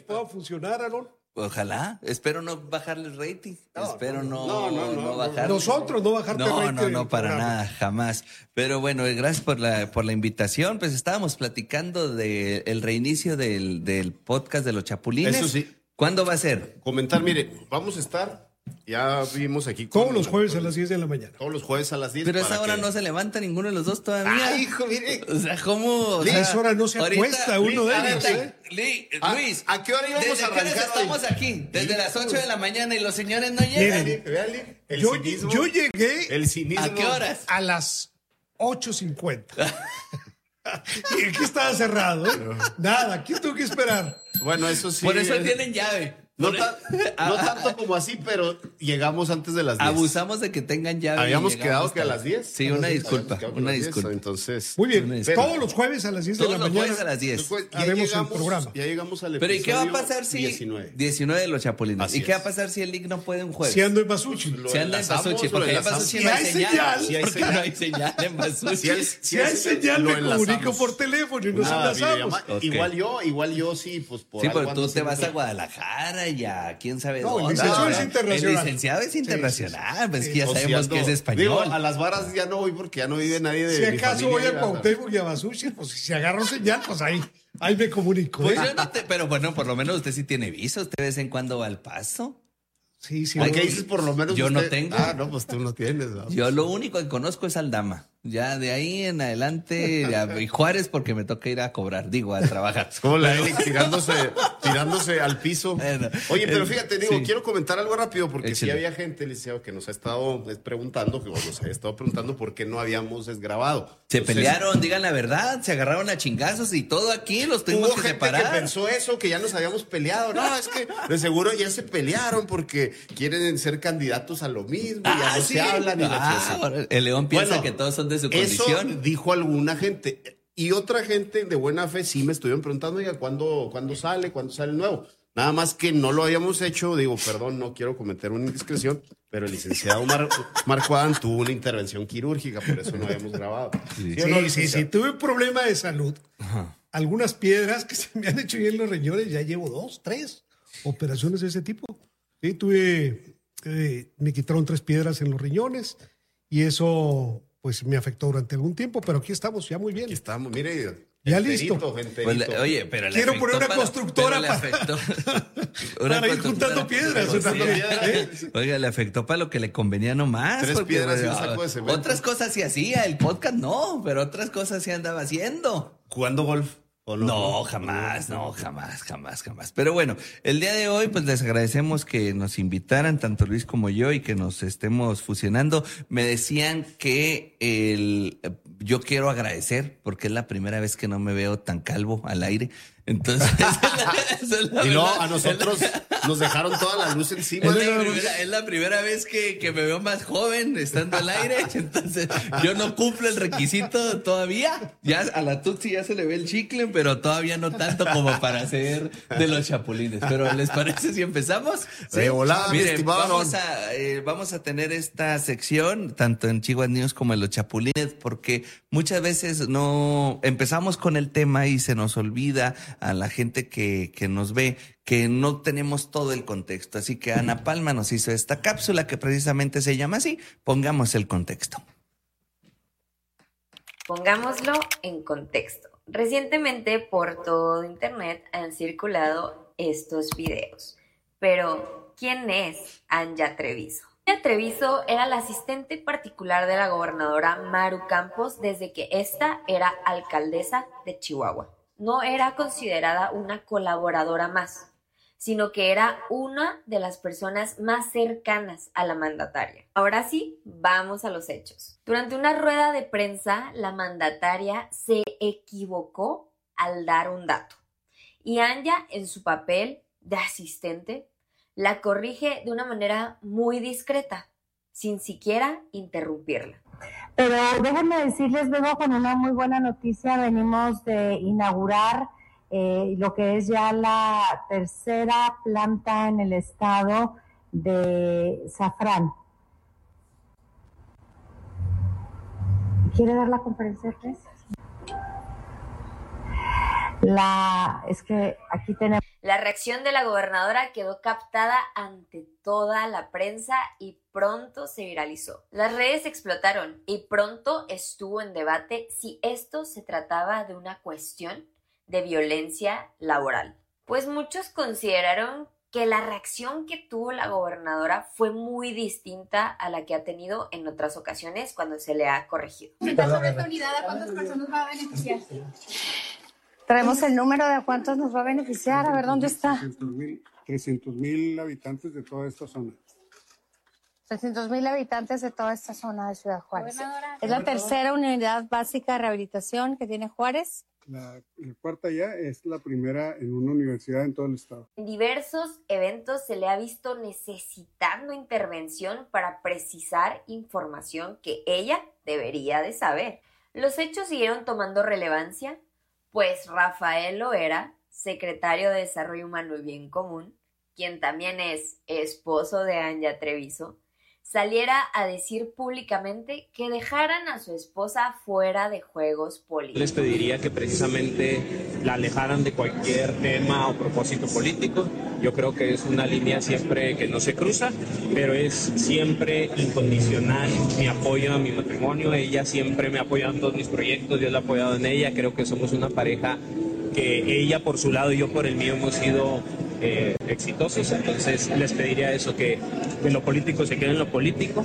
pueda funcionar, Aaron. Ojalá, espero no bajarles rating. Espero no bajar. Nosotros no bajarte rating. No, para nada, jamás. Pero bueno, gracias por la invitación. Pues estábamos platicando del reinicio del podcast de los Chapulines. Eso sí. ¿Cuándo va a ser? Comentar, mire, vamos a estar, ya vimos aquí. Todos los jueves a las 10 de la mañana. Todos los jueves a las 10. Pero a esa hora no se levanta ninguno de los dos todavía. ¡Ay, hijo, mire! O sea, ¿cómo? A esa hora no se acuesta uno de ellos, Luis, ¿a qué hora íbamos ¿desde a qué hora arrancar estamos aquí? Desde las 8 de la mañana y los señores no llegan. Véale, el Yo cinismo. llegué El cinismo. ¿A qué horas? a las 8:50. Y aquí estaba cerrado, ¿eh? Nada, aquí tuve que esperar. Bueno, eso sí. Por eso tienen llave. No tanto como así, pero llegamos antes de las 10. Abusamos de que tengan llave. Habíamos quedado que a las 10. Sí, una disculpa. Entonces. Muy bien, todos los jueves a las 10 de la mañana. Todos los jueves a las 10. Haremos el programa. Ya llegamos al episodio. Pero ¿y qué va a pasar si 19 de los Chapulines? Así ¿Y qué va a es. pasar si el Lick no puede un jueves? Si ando en Basuchi. Si anda en Basuchi, porque en Basuchi no hay señal. Porque no hay señal en Basuchi. Si hay señal, me comunico por teléfono y nos enlazamos. Igual yo sí, pues por Sí, algo pero tú ando te vas siempre. a Guadalajara y a quién sabe No, el dónde. licenciado es internacional. El licenciado es internacional, pues que ya O si sabemos ando- que es español. Digo, a las varas ya no voy porque ya no vive nadie de Si mi acaso familia voy a ahí, Cuauhtémoc y a Basuchi, pues si agarro señal, pues ahí me comunico. Pues yo no pero bueno, por lo menos usted sí tiene visa, usted de vez en cuando va al Paso. Sí. ¿A qué dices por lo menos? Yo no usted? tengo. Ah, no, pues tú no tienes, ¿no? Yo lo único que conozco es Aldama. Ya de ahí en adelante, y Juárez porque me toca ir a cobrar, digo, a trabajar. Es como la Eli tirándose al piso. Bueno, Oye, pero fíjate, sí. quiero comentar algo rápido porque sí Échale. había gente, licenciado, que nos ha estado preguntando, por qué no habíamos desgrabado. Se Entonces, pelearon, digan la verdad, se agarraron a chingazos y todo aquí los tuvimos Hubo que gente separar. que pensó eso, que ya nos habíamos peleado. No, es que de seguro ya se pelearon porque quieren ser candidatos a lo mismo, ya no sí. se hablan. El León piensa Bueno, que todos son de su Eso condición. dijo alguna gente. Y otra gente de buena fe sí me estuvieron preguntando, oiga, ¿cuándo sale el nuevo? Nada más que no lo habíamos hecho, digo, perdón, no quiero cometer una indiscreción, pero el licenciado Marco Adán tuvo una intervención quirúrgica, por eso no habíamos grabado. ¿Sí o no, Sí, licenciado? tuve un problema de salud. Algunas piedras que se me han hecho bien en los riñones, ya llevo 2, 3 operaciones de ese tipo. Sí, me quitaron 3 piedras en los riñones y eso pues me afectó durante algún tiempo, pero aquí estamos ya muy bien. Aquí estamos, mire. Ya enterito, listo. enterito. Pues oye, pero le Quiero afectó poner una para- constructora pero le afectó. para ir juntando piedras. Oiga, le afectó para lo que le convenía nomás. 3 porque, piedras y un bueno, saco de cemento. Otras cosas sí hacía, el podcast no, pero otras cosas sí andaba haciendo. ¿Jugando golf? ¿O No, jamás. Pero bueno, el día de hoy pues les agradecemos que nos invitaran, tanto Luis como yo, y que nos estemos fusionando. Me decían que yo quiero agradecer porque es la primera vez que no me veo tan calvo al aire. Entonces, esa es la Y no, verdad. a nosotros nos dejaron toda la luz encima. Es la primera vez que me veo más joven estando al aire. Entonces, yo no cumplo el requisito todavía. Ya a la Tutsi ya se le ve el chicle, pero todavía no tanto como para ser de los Chapulines. Pero ¿les parece si empezamos? De volada, mi Miren, estimado. vamos a tener esta sección, tanto en Chihuahua News como en los Chapulines, porque muchas veces no empezamos con el tema y se nos olvida a la gente que nos ve que no tenemos todo el contexto. Así que Ana Palma nos hizo esta cápsula que precisamente se llama así. Pongamos el contexto. Pongámoslo en contexto. Recientemente por todo internet han circulado estos videos. Pero, ¿quién es Anya Treviso? Anya Treviso era la asistente particular de la gobernadora Maru Campos desde que ésta era alcaldesa de Chihuahua. No era considerada una colaboradora más, sino que era una de las personas más cercanas a la mandataria. Ahora sí, vamos a los hechos. Durante una rueda de prensa, la mandataria se equivocó al dar un dato. Y Anya, en su papel de asistente, la corrige de una manera muy discreta, sin siquiera interrumpirla. Pero déjenme decirles, vengo con una muy buena noticia. Venimos de inaugurar lo que es ya la tercera planta en el estado de Safran. ¿Quiere dar la conferencia de prensa? Es que aquí tenemos... La reacción de la gobernadora quedó captada ante toda la prensa y pronto se viralizó. Las redes explotaron y pronto estuvo en debate si esto se trataba de una cuestión de violencia laboral. Pues muchos consideraron que la reacción que tuvo la gobernadora fue muy distinta a la que ha tenido en otras ocasiones cuando se le ha corregido. Sobre esta unidad, ¿a cuántas personas va a beneficiar? Traemos el número de cuántos nos va a beneficiar. A ver, ¿dónde está? 300,000 habitantes de toda esta zona. 300,000 habitantes de toda esta zona de Ciudad Juárez. Es la tercera unidad básica de rehabilitación que tiene Juárez. La cuarta ya es la primera en una universidad en todo el estado. En diversos eventos se le ha visto necesitando intervención para precisar información que ella debería de saber. Los hechos siguieron tomando relevancia, pues Rafael Loera, secretario de Desarrollo Humano y Bien Común, quien también es esposo de Anya Treviso, saliera a decir públicamente que dejaran a su esposa fuera de juegos políticos. Les pediría que precisamente la alejaran de cualquier tema o propósito político. Yo creo que es una línea siempre que no se cruza, pero es siempre incondicional mi apoyo a mi matrimonio. Ella siempre me ha apoyado en todos mis proyectos, yo la he apoyado en ella. Creo que somos una pareja que ella por su lado y yo por el mío hemos sido exitosos. Entonces les pediría eso, que lo político se quede en lo político.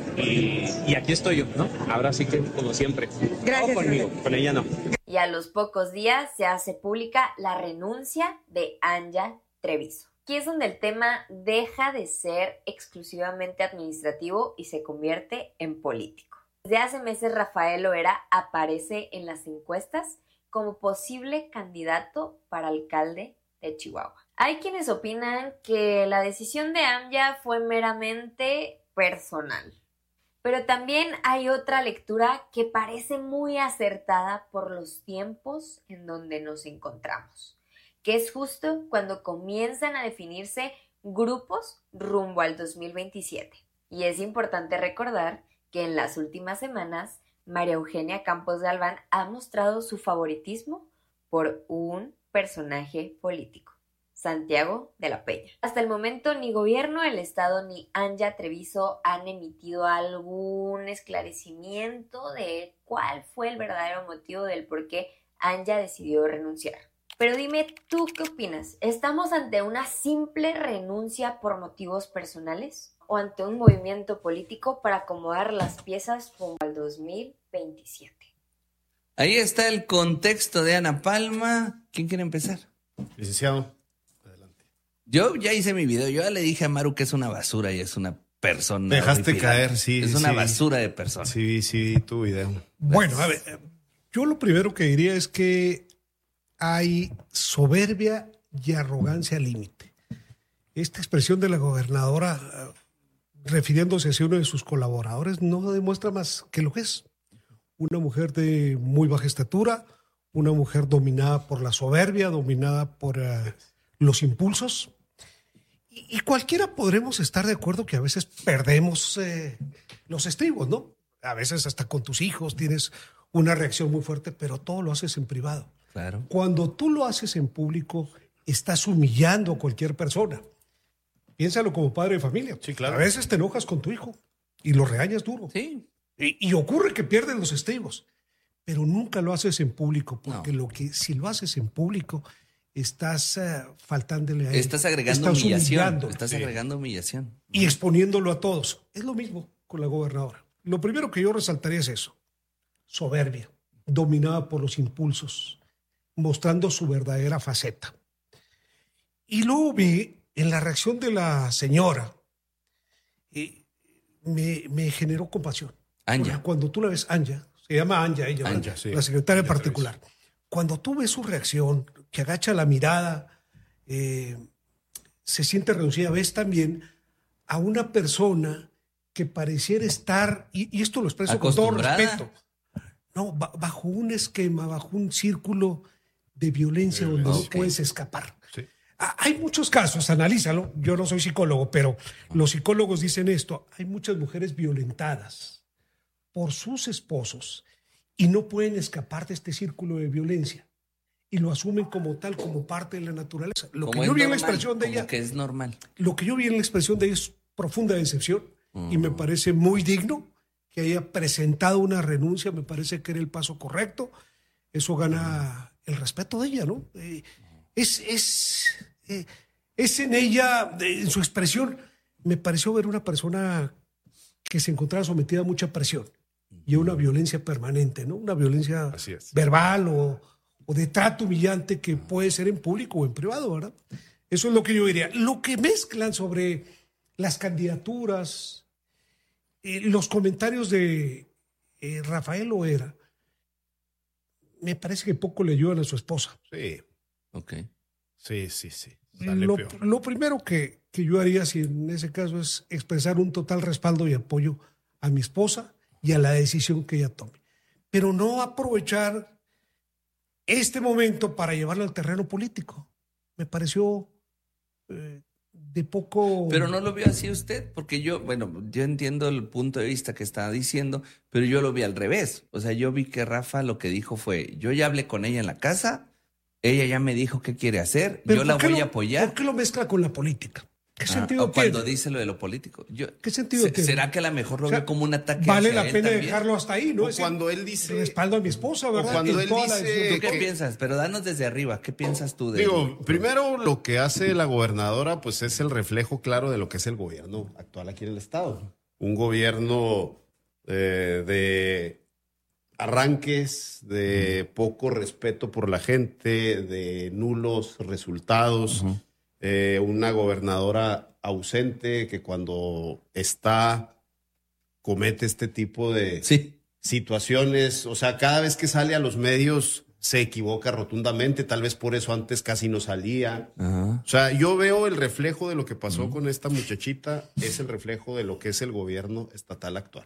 Y aquí estoy yo, ¿no? Ahora sí que como siempre. Gracias. No conmigo, con ella no. Y a los pocos días se hace pública la renuncia de Anya Treviso. Aquí es donde el tema deja de ser exclusivamente administrativo y se convierte en político. Desde hace meses Rafael Loera aparece en las encuestas como posible candidato para alcalde de Chihuahua. Hay quienes opinan que la decisión de Anya fue meramente personal. Pero también hay otra lectura que parece muy acertada por los tiempos en donde nos encontramos, que es justo cuando comienzan a definirse grupos rumbo al 2027. Y es importante recordar que en las últimas semanas María Eugenia Campos Galván ha mostrado su favoritismo por un personaje político, Santiago de la Peña. Hasta el momento ni gobierno del estado ni Anya Treviso han emitido algún esclarecimiento de cuál fue el verdadero motivo del por qué Anya decidió renunciar. Pero dime, ¿tú qué opinas? ¿Estamos ante una simple renuncia por motivos personales o ante un movimiento político para acomodar las piezas rumbo al 2027? Ahí está el contexto de Ana Palma. ¿Quién quiere empezar? Licenciado. Yo ya hice mi video. Yo ya le dije a Maru que es una basura y es una persona. Dejaste horripilante. caer, sí. Es una basura de persona. Sí, vi tu video. Bueno, a ver, yo lo primero que diría es que hay soberbia y arrogancia al límite. Esta expresión de la gobernadora, refiriéndose a uno de sus colaboradores, no demuestra más que lo que es. Una mujer de muy baja estatura, una mujer dominada por la soberbia, dominada por los impulsos. Y cualquiera podremos estar de acuerdo que a veces perdemos los estribos, ¿no? A veces hasta con tus hijos tienes una reacción muy fuerte, pero todo lo haces en privado. Claro. Cuando tú lo haces en público, estás humillando a cualquier persona. Piénsalo como padre de familia. Sí, claro. A veces te enojas con tu hijo y lo regañas duro. Sí. Y ocurre que pierden los estribos, pero nunca lo haces en público, porque si lo haces en público, estás faltándole a él. Estás agregando Estás humillación. humillando. Estás agregando humillación. Y exponiéndolo a todos. Es lo mismo con la gobernadora. Lo primero que yo resaltaría es eso. Soberbia, dominada por los impulsos, mostrando su verdadera faceta. Y luego vi en la reacción de la señora, me generó compasión. Anya. Porque cuando tú la ves, Anya, se llama Anya ella, Anya, sí. la secretaria en Anya particular. Cuando tú ves su reacción, que agacha la mirada, se siente reducida, ves también a una persona que pareciera estar, y esto lo expreso con todo respeto, no, bajo un esquema, bajo un círculo de violencia donde no puedes escapar. Sí. Hay muchos casos, analízalo, yo no soy psicólogo, pero los psicólogos dicen esto, hay muchas mujeres violentadas por sus esposos y no pueden escapar de este círculo de violencia. y lo asumen como tal, como parte de la naturaleza. Lo que Como yo es vi en la normal, expresión de como ella, que es normal. lo que yo vi en la expresión de ella es profunda decepción y me parece muy digno que haya presentado una renuncia, me parece que era el paso correcto. Eso gana el respeto de ella, ¿no? Es en ella, en su expresión, me pareció ver una persona que se encontraba sometida a mucha presión y a una violencia permanente, ¿no? Una violencia verbal o de trato humillante que puede ser en público o en privado, ¿verdad? Eso es lo que yo diría. Lo que mezclan sobre las candidaturas, los comentarios de Rafael Loera, me parece que poco le ayudan a su esposa. Sí. Ok. Sí. Lo primero que yo haría, si en ese caso, es expresar un total respaldo y apoyo a mi esposa y a la decisión que ella tome. Pero no aprovechar este momento para llevarla al terreno político. Me pareció de poco... Pero no lo vio así usted, porque yo entiendo el punto de vista que está diciendo, pero yo lo vi al revés. O sea, yo vi que Rafa lo que dijo fue, yo ya hablé con ella en la casa, ella ya me dijo qué quiere hacer, yo la voy a apoyar. ¿Por qué lo mezcla con la política? ¿Qué sentido tiene? Cuando tiene? dice lo de lo político. ¿Qué sentido tiene? ¿Será que a lo mejor lo ve como un ataque vale hacia la él pena también? dejarlo hasta ahí, ¿no? O cuando él dice... Respaldo a mi esposa, ¿verdad? O cuando En él toda la dice... decisión. ¿Tú qué piensas? Pero danos desde arriba, ¿qué piensas tú de Digo, primero lo que hace la gobernadora pues es el reflejo claro de lo que es el gobierno actual aquí en el estado. Un gobierno de arranques, de poco respeto por la gente, de nulos resultados, una gobernadora ausente que cuando está comete este tipo de situaciones, o sea, cada vez que sale a los medios se equivoca rotundamente, tal vez por eso antes casi no salía. O sea, yo veo el reflejo de lo que pasó con esta muchachita, es el reflejo de lo que es el gobierno estatal actual.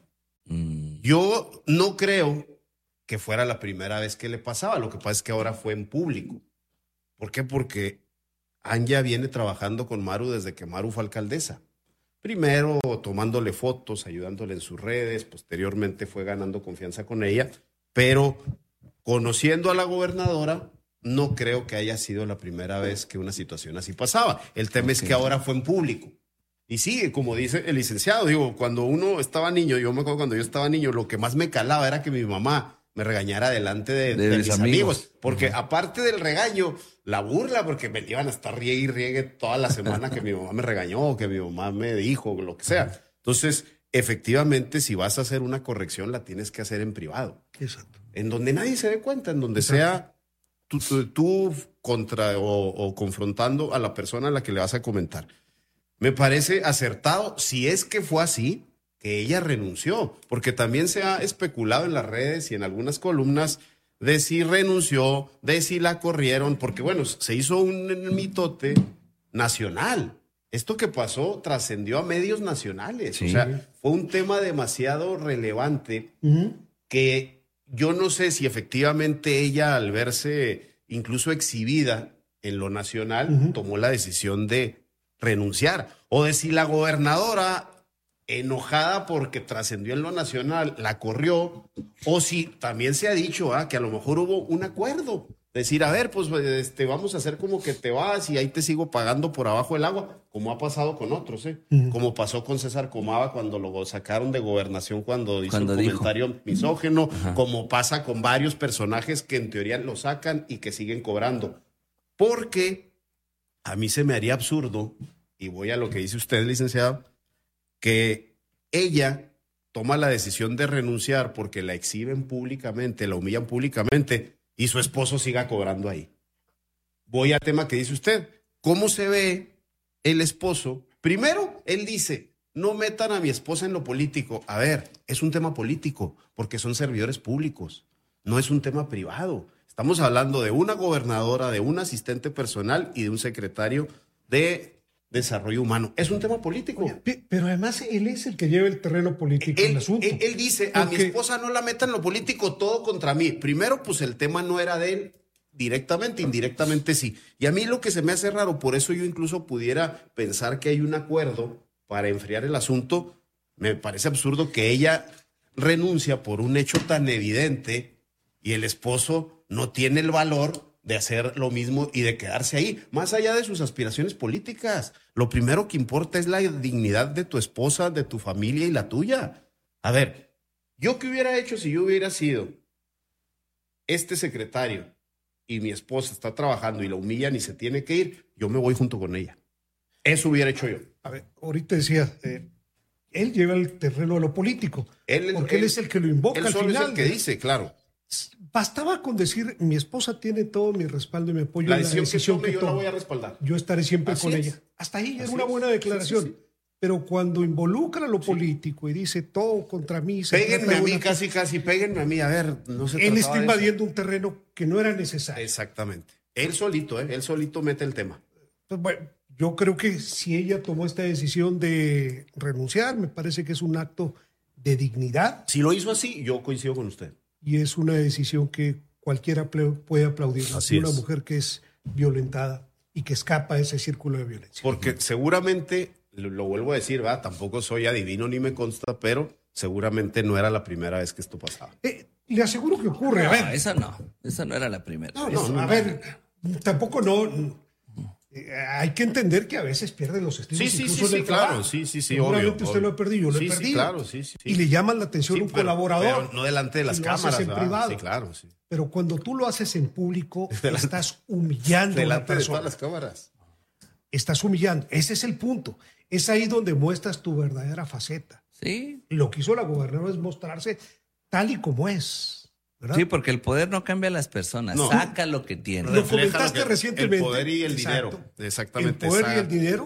Yo no creo que fuera la primera vez que le pasaba, lo que pasa es que ahora fue en público. ¿Por qué? Porque Anya viene trabajando con Maru desde que Maru fue alcaldesa. Primero tomándole fotos, ayudándole en sus redes, posteriormente fue ganando confianza con ella, pero conociendo a la gobernadora, no creo que haya sido la primera vez que una situación así pasaba. El tema es que ahora fue en público. Y sí, como dice el licenciado, digo, cuando uno estaba niño, yo me acuerdo cuando yo estaba niño, lo que más me calaba era que mi mamá me regañara delante de mis amigos. Porque aparte del regaño, la burla, porque me iban a estar riegue y riegue toda la semana que mi mamá me regañó, que mi mamá me dijo, lo que sea. Entonces, efectivamente, si vas a hacer una corrección, la tienes que hacer en privado. Exacto. En donde nadie se dé cuenta, en donde sea tú contra o confrontando a la persona a la que le vas a comentar. Me parece acertado, si es que fue así, que ella renunció, porque también se ha especulado en las redes y en algunas columnas de si renunció, de si la corrieron, porque bueno, se hizo un mitote nacional. Esto que pasó trascendió a medios nacionales, o sea, fue un tema demasiado relevante que yo no sé si efectivamente ella, al verse incluso exhibida en lo nacional, tomó la decisión de renunciar, o de si la gobernadora, enojada porque trascendió en lo nacional, la corrió, o si también se ha dicho que a lo mejor hubo un acuerdo, decir, a ver, pues vamos a hacer como que te vas y ahí te sigo pagando por abajo del agua, como ha pasado con otros, como pasó con César Comava cuando lo sacaron de gobernación cuando hizo un comentario misógeno, como pasa con varios personajes que en teoría lo sacan y que siguen cobrando, porque a mí se me haría absurdo, y voy a lo que dice usted, licenciado, que ella toma la decisión de renunciar porque la exhiben públicamente, la humillan públicamente y su esposo siga cobrando ahí. Voy al tema que dice usted. ¿Cómo se ve el esposo? Primero, él dice, no metan a mi esposa en lo político. A ver, es un tema político porque son servidores públicos, no es un tema privado. Estamos hablando de una gobernadora, de un asistente personal y de un secretario de Desarrollo Humano. Es un tema político. Oye, pero además él es el que lleva el terreno político en el asunto. Él dice, a mi esposa no la metan en lo político, todo contra mí. Primero, pues el tema no era de él directamente, indirectamente sí. Y a mí lo que se me hace raro, por eso yo incluso pudiera pensar que hay un acuerdo para enfriar el asunto, me parece absurdo que ella renuncia por un hecho tan evidente y el esposo no tiene el valor de hacer lo mismo y de quedarse ahí, más allá de sus aspiraciones políticas. Lo primero que importa es la dignidad de tu esposa, de tu familia y la tuya. A ver, ¿yo qué hubiera hecho si yo hubiera sido este secretario y mi esposa está trabajando y la humillan y se tiene que ir? Yo me voy junto con ella. Eso hubiera hecho yo. A ver, ahorita decía, él lleva el terreno de lo político, porque él es el que lo invoca al final. Él es el que dice, claro. Bastaba con decir, mi esposa tiene todo mi respaldo y mi apoyo. La decisión que tome, yo la voy a respaldar. Yo estaré siempre Así con es. ella. Hasta ahí es Así una es. buena declaración. Sí. Pero cuando involucra lo político y dice todo contra mí... Péguenme a mí, casi, péguenme a mí. A ver, no se él trataba está de invadiendo un terreno que no era necesario. Exactamente. Él solito mete el tema. Pues, bueno, yo creo que si ella tomó esta decisión de renunciar, me parece que es un acto de dignidad. Si lo hizo así, yo coincido con usted. Y es una decisión que cualquiera puede aplaudir. Así una es. mujer que es violentada y que escapa de ese círculo de violencia. Porque seguramente, lo vuelvo a decir, ¿va? Tampoco soy adivino ni me consta, pero seguramente no era la primera vez que esto pasaba. Le aseguro que ocurre. No, A ver, esa no era la primera. a ver, tampoco no. Hay que entender que a veces pierden los estribos. incluso en el claro, trabajo. sí, Seguramente obvio. usted lo ha perdido, yo lo he Sí, perdido. claro, sí. Y le llaman la atención Sí, a un pero- colaborador. pero no delante de las y lo haces cámaras, en ¿verdad? privado. Sí, claro, sí. Pero cuando tú lo haces en público, estás humillando a la Delante de persona. todas las cámaras. Estás humillando. Ese es el punto. Es ahí donde muestras tu verdadera faceta. Sí. Lo que hizo la gobernadora es mostrarse tal y como es. ¿verdad? Sí, porque el poder no cambia a las personas, No. saca lo que tiene. Lo Refleja comentaste lo que- recientemente. El poder y el Exacto. dinero. Exactamente. El poder y el dinero.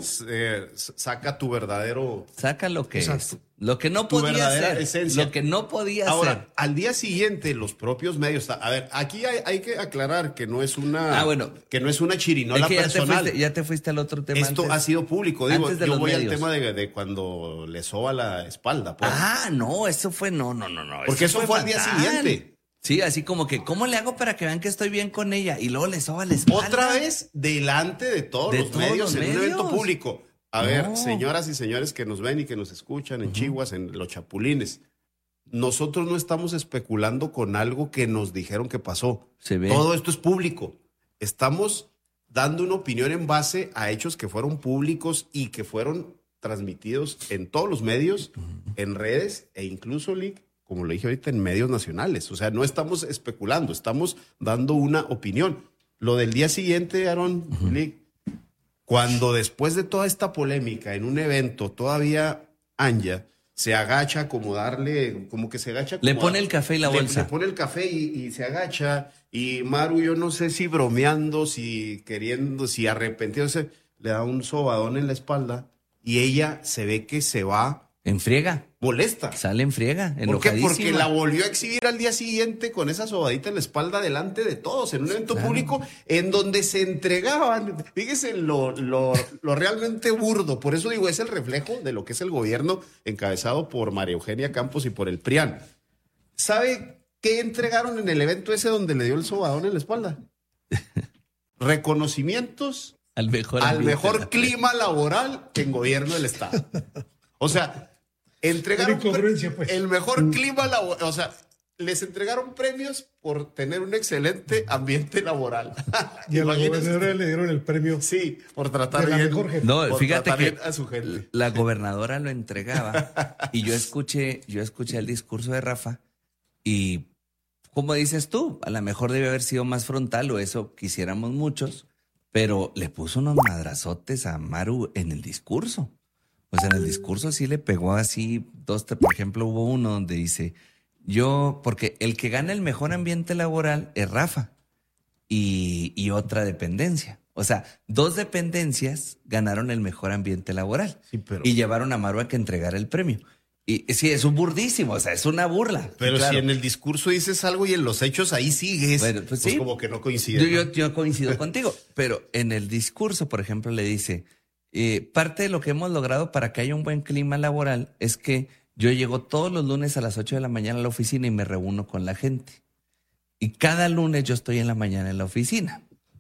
Saca tu verdadero... Saca lo que Exacto. es. Lo que no Tu podía verdadera hacer. esencia. Lo que no podía Ahora, hacer. al día siguiente, los propios medios... A ver, aquí hay que aclarar que no es una... que no es una chirinola Es que personal. ya te fuiste al otro tema. Esto antes. ha sido público. Digo, antes de yo los voy al medios. tema de cuando le soba la espalda. Pues. No, eso fue no. Porque eso fue al día fatal. siguiente. Sí, así como que, ¿cómo le hago para que vean que estoy bien con ella? Y luego le soba la espalda. Otra vez, delante de todos los medios, en un evento público. A ver, señoras y señores que nos ven y que nos escuchan en Chihuahua, en Los Chapulines, nosotros no estamos especulando con algo que nos dijeron que pasó. Se ve. Todo esto es público. Estamos dando una opinión en base a hechos que fueron públicos y que fueron transmitidos en todos los medios, en redes e incluso, Lick, como lo dije ahorita, en medios nacionales. O sea, no estamos especulando, estamos dando una opinión. Lo del día siguiente, Aaron, Lick, cuando después de toda esta polémica en un evento, todavía Anja se agacha como que se agacha. Le como pone el café y la bolsa. Le pone el café y se agacha. Y Maru, yo no sé si bromeando, si queriendo, si arrepentiéndose, le da un sobadón en la espalda y ella se ve que se va. En friega. Molesta. Sale en friega, ¿Por qué? enojadísima. Porque la volvió a exhibir al día siguiente con esa sobadita en la espalda delante de todos, en un evento público en donde se entregaban. Fíjese lo realmente burdo. Por eso digo, es el reflejo de lo que es el gobierno encabezado por María Eugenia Campos y por el PRIAN. ¿Sabe qué entregaron en el evento ese donde le dio el sobadón en la espalda? Reconocimientos al mejor clima laboral en gobierno del Estado. O sea, entregaron el mejor clima laboral. O sea, les entregaron premios por tener un excelente ambiente laboral. Y a la gobernadora le dieron el premio. Sí, por tratar de la bien. mejor gente. No, por fíjate tratar que bien a su gente. la gobernadora lo entregaba y yo escuché el discurso de Rafa y, como dices tú, a lo mejor debe haber sido más frontal o eso quisiéramos muchos, pero le puso unos madrazotes a Maru en el discurso. O sea, en el discurso sí le pegó así por ejemplo, hubo uno donde dice, porque el que gana el mejor ambiente laboral es Rafa y otra dependencia. O sea, 2 dependencias ganaron el mejor ambiente laboral y llevaron a Maru a que entregara el premio. Y sí, es un burdísimo, o sea, es una burla. Pero claro. si en el discurso dices algo y en los hechos ahí sigues, bueno, pues sí, como que no coincide. Yo coincido contigo, pero en el discurso, por ejemplo, le dice, parte de lo que hemos logrado para que haya un buen clima laboral es que yo llego todos los lunes a las 8 de la mañana a la oficina y me reúno con la gente. Y cada lunes yo estoy en la mañana en la oficina.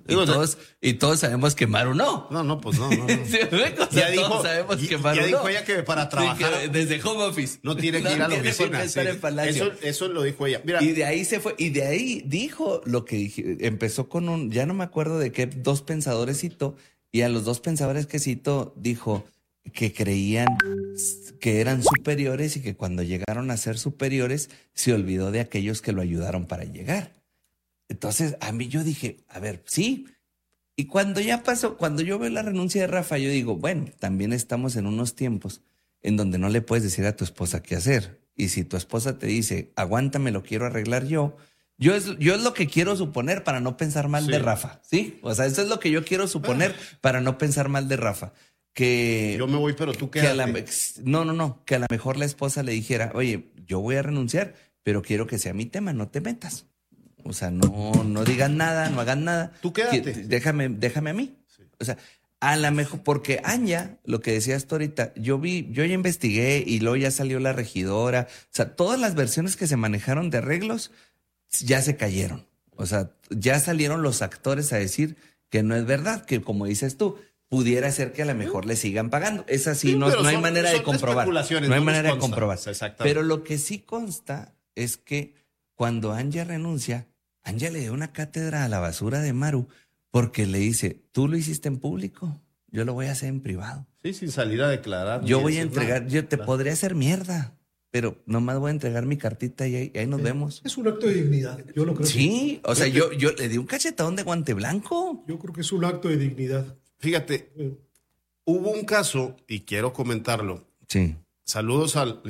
Y todos sabemos que Maru no. No, pues no. ¿Sí, o sea, todos sabemos que Maru ya dijo no. ella que para trabajar Sí, que desde home office. no tiene que ir a la tiene por oficina. qué estar en Palacio. Eso lo dijo ella. Mira, Y de ahí se fue, y de ahí dijo lo que empezó con ya no me acuerdo de qué, 2 pensadores citó, y a los 2 pensadores que citó dijo que creían que eran superiores y que cuando llegaron a ser superiores se olvidó de aquellos que lo ayudaron para llegar. Entonces, a mí yo dije, a ver, sí. Y cuando ya pasó, cuando yo veo la renuncia de Rafa, yo digo, bueno, también estamos en unos tiempos en donde no le puedes decir a tu esposa qué hacer. Y si tu esposa te dice, aguántame, lo quiero arreglar yo es lo que quiero suponer para no pensar mal de Rafa, ¿sí? O sea, eso es lo que yo quiero suponer para no pensar mal de Rafa. Que yo me voy, pero tú que quédate. Que a lo mejor la esposa le dijera, oye, yo voy a renunciar, pero quiero que sea mi tema, no te metas. O sea, no digan nada, no hagan nada. Tú quédate. Déjame a mí. Sí. O sea, a lo mejor, porque Anya, lo que decías tú ahorita, yo ya investigué y luego ya salió la regidora. O sea, todas las versiones que se manejaron de arreglos ya se cayeron. O sea, ya salieron los actores a decir que no es verdad, que como dices tú, pudiera ser que a lo mejor le sigan pagando. Es así, no hay manera de comprobar. No hay manera de comprobar. Pero lo que sí consta es que cuando Anya renuncia, Anya le dio una cátedra a la basura de Maru porque le dice, tú lo hiciste en público, yo lo voy a hacer en privado. Sí, sin salir a declarar. Yo voy a entregar, yo te podría hacer mierda, pero nomás voy a entregar mi cartita y ahí nos vemos. Es un acto de dignidad, yo lo creo. Sí, o sea, yo le di un cachetón de guante blanco. Yo creo que es un acto de dignidad. Fíjate, hubo un caso, y quiero comentarlo. Sí. Saludos al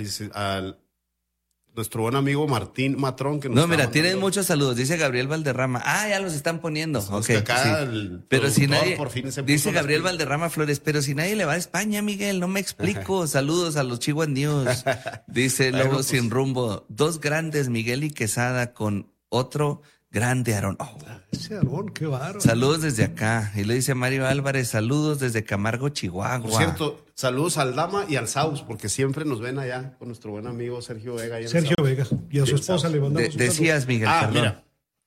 nuestro buen amigo Martín Matrón. Que nos mira, tienen muchos saludos. Dice Gabriel Valderrama. Ya los están poniendo. Okay, acá sí. Pero si nadie, por fin se dice Gabriel Valderrama Flores, pero si nadie le va a España, Miguel, no me explico. Saludos a los Chihuahua News. Dice Lobo pues, Sin Rumbo. 2 grandes, Miguel y Quesada, con otro grande Aarón. Ese Aarón, qué bárbaro. Saludos desde acá. Y le dice Mario Álvarez, saludos desde Camargo, Chihuahua. Por cierto, saludos al Dama y al Saus, porque siempre nos ven allá con nuestro buen amigo Sergio Vega. Sergio Vega. Y a su esposa le mandamos un decías, Miguel, perdón. Mira,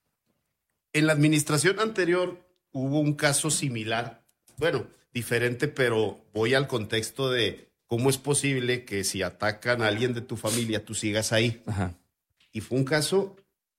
en la administración anterior hubo un caso similar. Bueno, diferente, pero voy al contexto de cómo es posible que si atacan a alguien de tu familia, tú sigas ahí. Ajá. Y fue un caso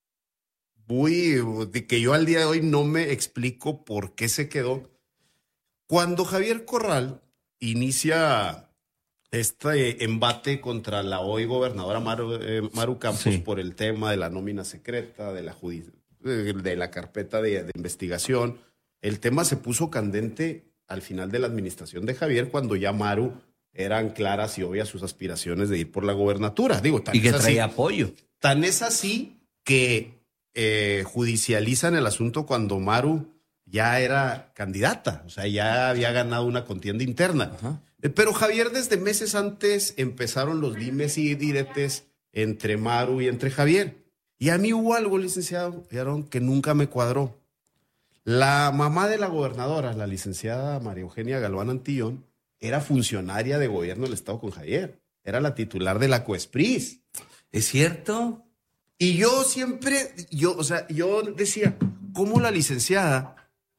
de que yo al día de hoy no me explico por qué se quedó. Cuando Javier Corral inicia este embate contra la hoy gobernadora Maru Campos por el tema de la nómina secreta, de la carpeta de investigación, el tema se puso candente al final de la administración de Javier, cuando ya Maru eran claras y obvias sus aspiraciones de ir por la gobernatura. Y que traía apoyo. Tan es así que judicializan el asunto cuando Maru ya era candidata, o sea, ya había ganado una contienda interna. Ajá. Pero Javier, desde meses antes empezaron los dimes y diretes entre Maru y entre Javier. Y a mí hubo algo, licenciado Aarón, que nunca me cuadró. La mamá de la gobernadora, la licenciada María Eugenia Galván Antillón, era funcionaria de gobierno del Estado con Javier. Era la titular de la COESPRIS. ¿Es cierto? Y yo siempre, yo decía, ¿cómo la licenciada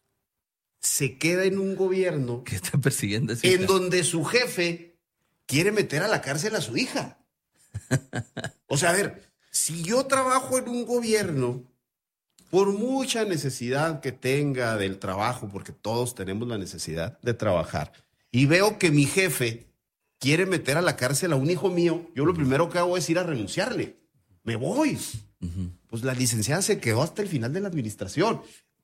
se queda en un gobierno que está persiguiendo a su en hija, donde su jefe quiere meter a la cárcel a su hija? O sea, a ver, si yo trabajo en un gobierno, por mucha necesidad que tenga del trabajo, porque todos tenemos la necesidad de trabajar, y veo que mi jefe quiere meter a la cárcel a un hijo mío, yo lo primero que hago es ir a renunciarle. Me voy. Pues la licenciada se quedó hasta el final de la administración.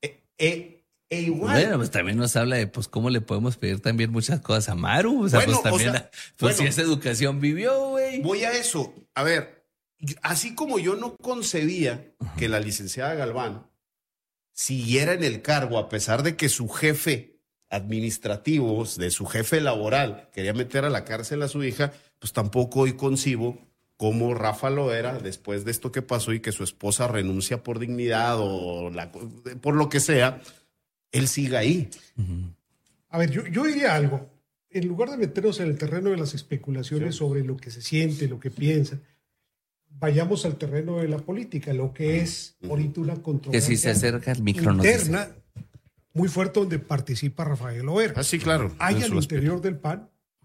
Igual. Bueno, pues también nos habla de pues cómo le podemos pedir también muchas cosas a Maru. O sea, pues también, si esa educación vivió, güey. Voy a eso. A ver, así como yo no concebía que la licenciada Galván siguiera en el cargo, a pesar de que su jefe administrativo, de su jefe laboral, quería meter a la cárcel a su hija, pues tampoco hoy concibo cómo Rafa lo era después de esto que pasó y que su esposa renuncia por dignidad o por lo que sea, él siga ahí. A ver, yo diría algo. En lugar de meternos en el terreno de las especulaciones sobre lo que se siente, lo que piensa, vayamos al terreno de la política, lo que es ahorita una controversia que si se acerca el micro interna muy fuerte donde participa Rafael Loera. Ah, sí, claro. Hay en al su interior del PAN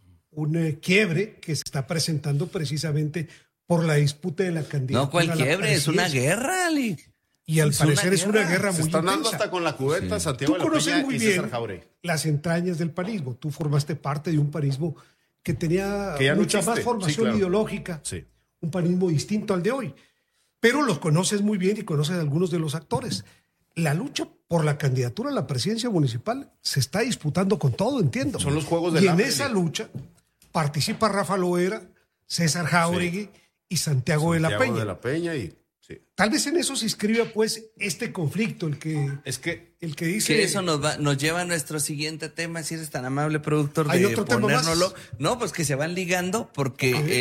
un quiebre que se está presentando precisamente por la disputa de la candidatura. No, ¿cuál a la quiebre? Es una presidencia. guerra, Ali. Y al Es parecer una es una guerra. guerra Se muy están dando intensa. hasta con la cubeta Santiago Tú de la conoces Peña muy y bien César Jauregui. las entrañas del panismo. Tú formaste parte de un panismo que tenía Que ya no mucha existe. más formación Sí, claro. ideológica, Sí. un panismo distinto al de hoy. Pero los conoces muy bien y conoces a algunos de los actores. La lucha por la candidatura a la presidencia municipal se está disputando con todo, entiendo. Son los juegos del Y en hambre, esa sí. lucha participa Rafa Loera, César Jauregui y Santiago de la Peña. de la Peña y sí. Tal vez en eso se inscriba pues este conflicto, el que dice... Que eso nos lleva a nuestro siguiente tema, si eres tan amable, productor, ¿Hay de otro tema más? ponérnoslo. No, pues que se van ligando porque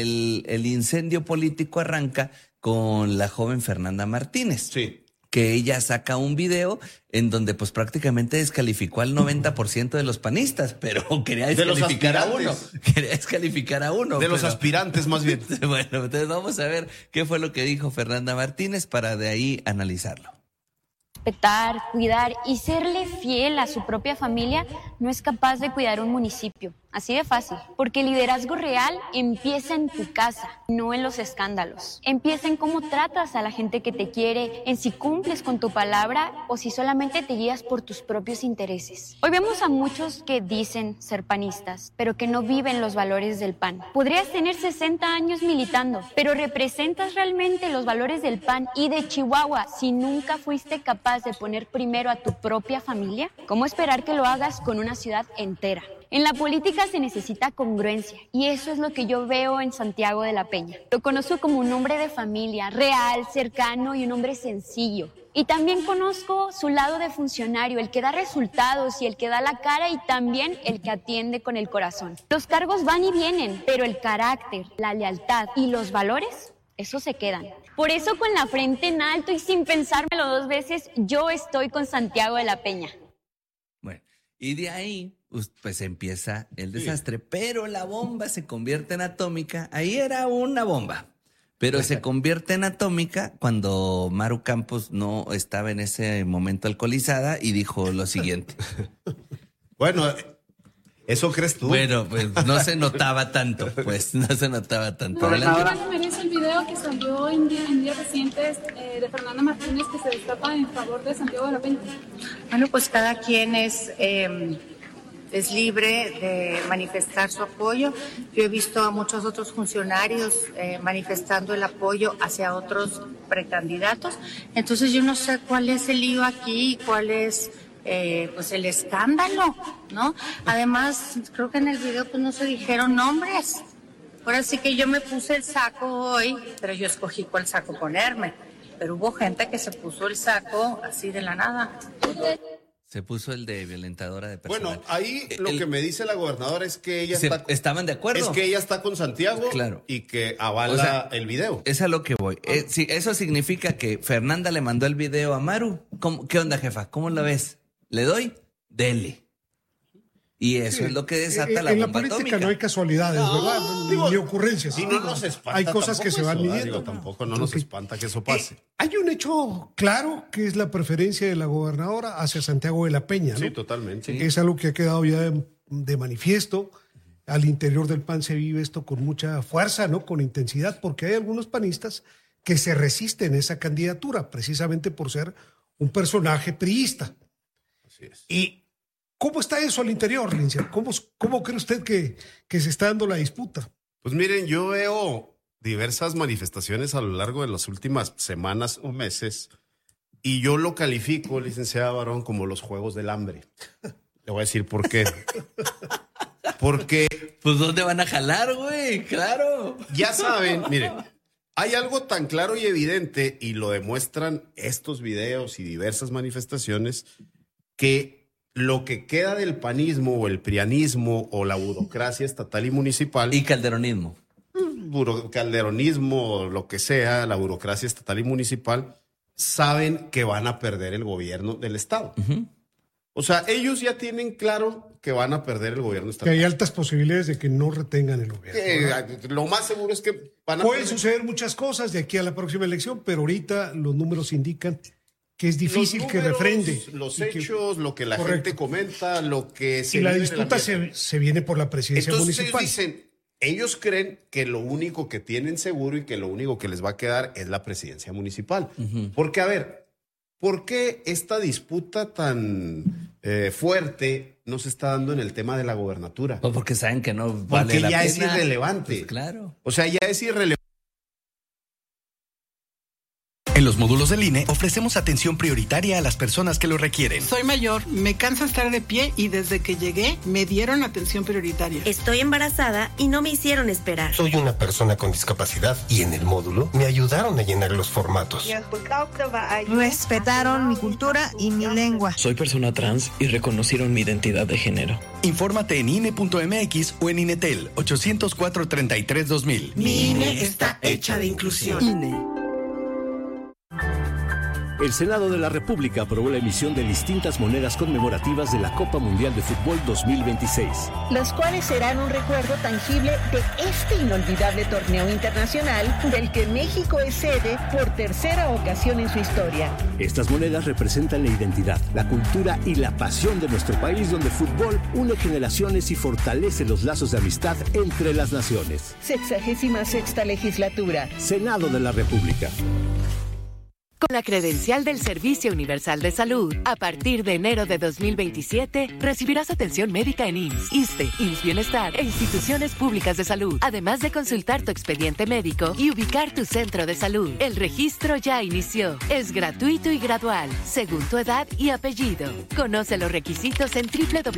el incendio político arranca con la joven Fernanda Martínez. Sí. Que ella saca un video en donde pues prácticamente descalificó al 90% de los panistas, pero quería De los descalificar a uno. aspirantes. Quería descalificar a uno. De los pero- aspirantes, más bien. Bueno, entonces vamos a ver qué fue lo que dijo Fernanda Martínez para de ahí analizarlo. Respetar, cuidar y serle fiel a su propia familia no es capaz de cuidar un municipio. Así de fácil. Porque el liderazgo real empieza en tu casa, no en los escándalos. Empieza en cómo tratas a la gente que te quiere, en si cumples con tu palabra o si solamente te guías por tus propios intereses. Hoy vemos a muchos que dicen ser panistas, pero que no viven los valores del PAN. Podrías tener 60 años militando, pero ¿representas realmente los valores del PAN y de Chihuahua si nunca fuiste capaz de poner primero a tu propia familia? ¿Cómo esperar que lo hagas con una ciudad entera? En la política se necesita congruencia y eso es lo que yo veo en Santiago de la Peña. Lo conozco como un hombre de familia, real, cercano y un hombre sencillo. Y también conozco su lado de funcionario, el que da resultados y el que da la cara y también el que atiende con el corazón. Los cargos van y vienen, pero el carácter, la lealtad y los valores, eso se quedan. Por eso con la frente en alto y sin pensármelo dos veces, yo estoy con Santiago de la Peña. Bueno, y de ahí pues empieza el desastre, pero la bomba se convierte en atómica. Ahí era una bomba, pero se convierte en atómica cuando Maru Campos no estaba en ese momento alcoholizada y dijo lo siguiente. Bueno, ¿eso crees tú? Bueno, pues no se notaba tanto, No, Adelante. no merece el video que salió en días recientes de Fernanda Martínez que se destapa en favor de Santiago de la Peña. Bueno, pues cada quien es libre de manifestar su apoyo. Yo he visto a muchos otros funcionarios manifestando el apoyo hacia otros precandidatos. Entonces yo no sé cuál es el lío aquí, cuál es pues el escándalo, ¿no? Además, creo que en el video pues no se dijeron nombres. Ahora sí que yo me puse el saco hoy, pero yo escogí cuál saco ponerme. Pero hubo gente que se puso el saco así de la nada. Se puso el de violentadora de personas. Bueno, ahí lo que me dice la gobernadora es que ella estaban de acuerdo. Es que ella está con Santiago, claro, y que avala, o sea, el video. Es a lo que voy. Sí, eso significa que Fernanda le mandó el video a Maru. ¿Qué onda, jefa? ¿Cómo la ves? ¿Le doy? Dele. Y eso es lo que desata la en bomba la política atómica. No hay casualidades, ¿verdad? Ni ocurrencias. Y no nos espanta. Hay cosas que se van eso, midiendo. digo, tampoco no nos espanta que eso pase. Hay un hecho claro que es la preferencia de la gobernadora hacia Santiago de la Peña, ¿no? Sí, totalmente. Es algo que ha quedado ya de manifiesto. Al interior del PAN se vive esto con mucha fuerza, ¿no? Con intensidad, porque hay algunos panistas que se resisten a esa candidatura, precisamente por ser un personaje priista. Así es. ¿Y cómo está eso al interior, Lincia? ¿Cómo cree usted que se está dando la disputa? Pues miren, yo veo diversas manifestaciones a lo largo de las últimas semanas o meses y yo lo califico, licenciada Barón, como los Juegos del Hambre. Le voy a decir por qué. Porque... Pues ¿dónde van a jalar, güey? Claro. Ya saben, miren, hay algo tan claro y evidente, y lo demuestran estos videos y diversas manifestaciones, que lo que queda del panismo o el prianismo o la burocracia estatal y municipal... Y calderonismo. Calderonismo, lo que sea, la burocracia estatal y municipal, saben que van a perder el gobierno del Estado. Uh-huh. O sea, ellos ya tienen claro que van a perder el gobierno Que estatal. hay altas posibilidades de que no retengan el gobierno. Lo más seguro es que van a Pueden perder. suceder muchas cosas de aquí a la próxima elección, pero ahorita los números indican que es difícil que refrende. Los hechos, lo que la gente comenta, lo que se... Y la disputa se viene por la presidencia municipal. Ellos creen que lo único que tienen seguro y que lo único que les va a quedar es la presidencia municipal. Porque, a ver, ¿por qué esta disputa tan fuerte no se está dando en el tema de la gobernatura? Pues porque saben que no vale la pena. Porque ya es irrelevante. Pues claro. O sea, ya es irrelevante. En los módulos del INE ofrecemos atención prioritaria a las personas que lo requieren. Soy mayor, me cansa estar de pie y desde que llegué me dieron atención prioritaria. Estoy embarazada y no me hicieron esperar. Soy una persona con discapacidad y en el módulo me ayudaron a llenar los formatos. Respetaron mi cultura y mi lengua. Soy persona trans y reconocieron mi identidad de género. Infórmate en INE.mx o en INETEL 804-33-2000. Mi INE está hecha de inclusión. INE. El Senado de la República aprobó la emisión de distintas monedas conmemorativas de la Copa Mundial de Fútbol 2026. Las cuales serán un recuerdo tangible de este inolvidable torneo internacional del que México es sede por tercera ocasión en su historia. Estas monedas representan la identidad, la cultura y la pasión de nuestro país, donde el fútbol une generaciones y fortalece los lazos de amistad entre las naciones. 66ª legislatura. Senado de la República. Con la credencial del Servicio Universal de Salud, a partir de enero de 2027, recibirás atención médica en IMSS, ISSSTE, IMSS Bienestar e instituciones públicas de salud, además de consultar tu expediente médico y ubicar tu centro de salud. El registro ya inició. Es gratuito y gradual, según tu edad y apellido. Conoce los requisitos en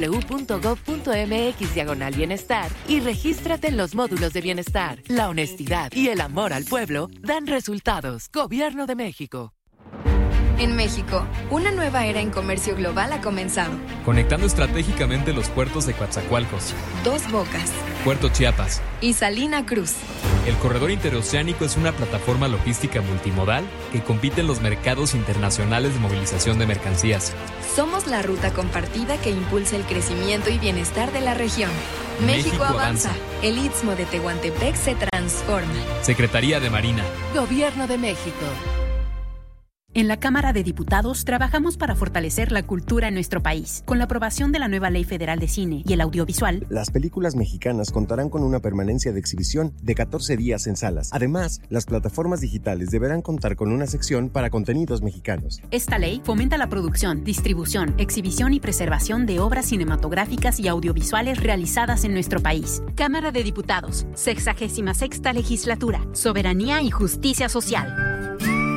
www.gov.mx/bienestar y regístrate en los módulos de bienestar. La honestidad y el amor al pueblo dan resultados. Gobierno de México. En México, una nueva era en comercio global ha comenzado. Conectando estratégicamente los puertos de Coatzacoalcos, Dos Bocas, Puerto Chiapas y Salina Cruz. El corredor interoceánico es una plataforma logística multimodal que compite en los mercados internacionales de movilización de mercancías. Somos la ruta compartida que impulsa el crecimiento y bienestar de la región. México avanza. El Istmo de Tehuantepec se transforma. Secretaría de Marina. Gobierno de México. En la Cámara de Diputados trabajamos para fortalecer la cultura en nuestro país. Con la aprobación de la nueva Ley Federal de Cine y el Audiovisual, las películas mexicanas contarán con una permanencia de exhibición de 14 días en salas. Además, las plataformas digitales deberán contar con una sección para contenidos mexicanos. Esta ley fomenta la producción, distribución, exhibición y preservación de obras cinematográficas y audiovisuales realizadas en nuestro país. Cámara de Diputados, 66ª Legislatura, Soberanía y Justicia Social.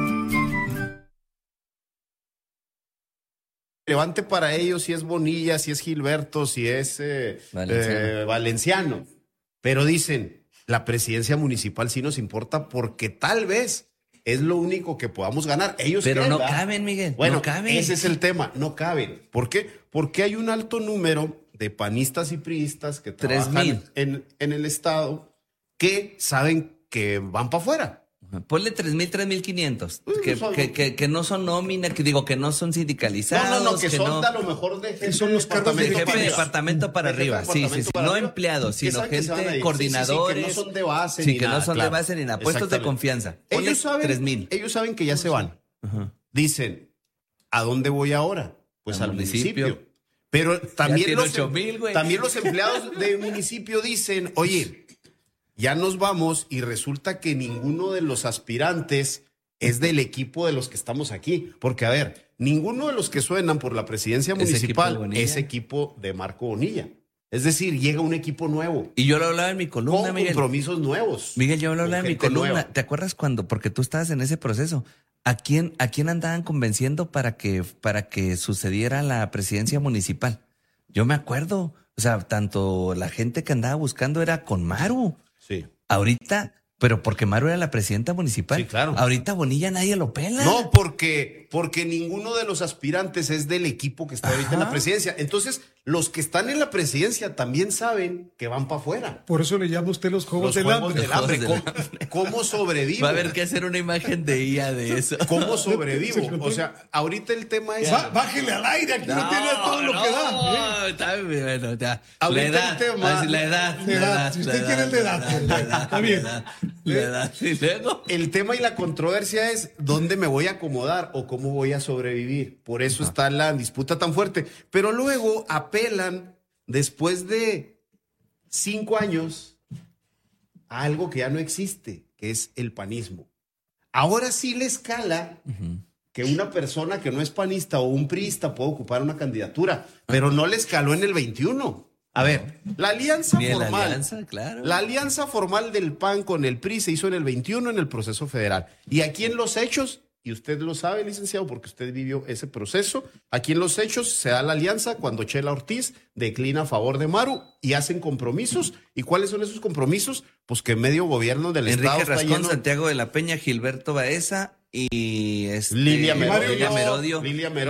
Relevante para ellos si es Bonilla, si es Gilberto, si es Valenciano. Pero dicen, la presidencia municipal sí nos importa porque tal vez es lo único que podamos ganar. Ellos pero creen, no ¿verdad? caben, Miguel. Bueno, no caben. Ese es el tema, no caben. ¿Por qué? Porque hay un alto número de panistas y priistas que trabajan en el estado que saben que van para afuera. Ponle 3,000, 3,500. Que no son nómina, que no son sindicalizados. Que son a lo mejor de gente son los cargos de jefe de departamento para arriba. Sí. No empleados, sino gente, coordinadores. Que no son de base ni nada. Que no son de base ni nada. Puestos de confianza. Ponle 3,000. Ellos saben que ya se van. Dicen, ¿a dónde voy ahora? Pues al municipio. Pero también los empleados del municipio dicen, oye, ya nos vamos y resulta que ninguno de los aspirantes es del equipo de los que estamos aquí. Porque, a ver, ninguno de los que suenan por la presidencia municipal es equipo de Marco Bonilla. Es decir, llega un equipo nuevo. Y yo lo hablaba en mi columna, con Miguel. Compromisos nuevos. Miguel, yo lo hablaba en mi columna. Nueva. ¿Te acuerdas cuando? Porque tú estabas en ese proceso. ¿A quién andaban convenciendo para que sucediera la presidencia municipal? Yo me acuerdo. O sea, tanto la gente que andaba buscando era con Maru. Sí. Ahorita, pero porque Maru era la presidenta municipal. Sí, claro. Ahorita Bonilla nadie lo pela. No, porque ninguno de los aspirantes es del equipo que está ahorita en la presidencia. Entonces, los que están en la presidencia también saben que van para afuera. Por eso le llama usted los Juegos del Hambre. ¿Cómo sobrevivo? Va a haber que hacer una imagen de IA de eso. ¿Cómo sobrevivo? O sea, ahorita el tema es... Bájele al aire, aquí no tiene todo lo que da. bueno, ya. Ahorita La edad. Si usted quiere el de edad, está bien. La edad. Y luego. El tema y la controversia es dónde me voy a acomodar o cómo voy a sobrevivir. Por eso está la disputa tan fuerte. Pero luego apelan, después de 5 años, a algo que ya no existe, que es el panismo. Ahora sí le escala que una persona que no es panista o un priista puede ocupar una candidatura, pero no le escaló en el 21. A ver, la alianza formal, la alianza formal del PAN con el PRI se hizo en el 21 en el proceso federal. Y aquí en los hechos, y usted lo sabe, licenciado, porque usted vivió ese proceso, aquí en los hechos se da la alianza cuando Chela Ortiz declina a favor de Maru y hacen compromisos. ¿Y cuáles son esos compromisos? Pues que medio gobierno del Estado Enrique Rascón, está lleno... Santiago de la Peña, Gilberto Baeza y Lilia Merodio,